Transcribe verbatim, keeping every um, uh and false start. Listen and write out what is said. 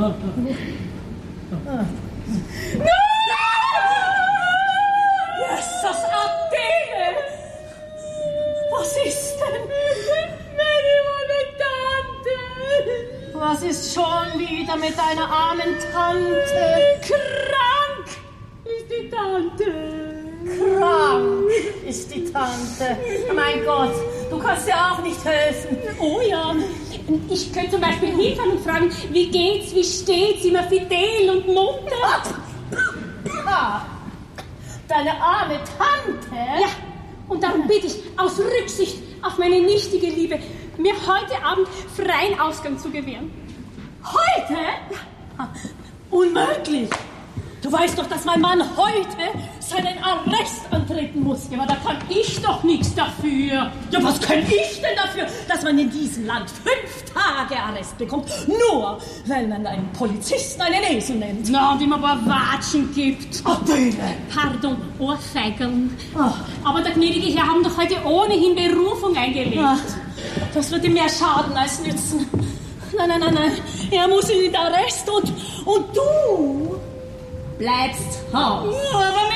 Jesus, Adele! Was ist denn? Meine arme Tante! Was ist schon wieder mit deiner armen Tante? Krank ist die Tante. Krank ist die Tante. Mein Gott, du kannst ja auch nicht helfen. Oh ja, ich könnte zum Beispiel hinfahren und fragen, wie geht's, wie steht's, immer fidel und munter. Ah, deine arme Tante? Ja, und darum bitte ich, aus Rücksicht auf meine nichtige Liebe, mir heute Abend freien Ausgang zu gewähren. Heute? Unmöglich. Du weißt doch, dass mein Mann heute seinen Arrest antreten muss. Ja, aber da kann ich doch nichts dafür. Ja, was kann ich denn dafür, dass man in diesem Land fünf Tage Arrest bekommt, nur weil man einen Polizisten einen Esel nennt? Na, und ihm aber Watschen gibt. Adele! Pardon, Ohrfeigeln. Oh. Aber der gnädige Herr haben doch heute ohnehin Berufung eingelegt. Ach, das würde mehr schaden als nützen. Nein, nein, nein, nein. Er muss in den Arrest und, und du bleibst Haus. Ja, aber